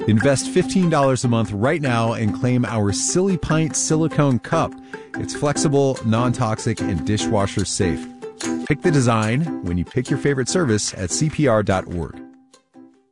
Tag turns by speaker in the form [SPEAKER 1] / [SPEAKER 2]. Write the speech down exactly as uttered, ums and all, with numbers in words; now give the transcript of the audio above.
[SPEAKER 1] Invest fifteen dollars a month right now and claim our Silly Pint silicone cup. It's flexible, non-toxic, and dishwasher safe. Pick the design when you pick your favorite service at C P R dot org.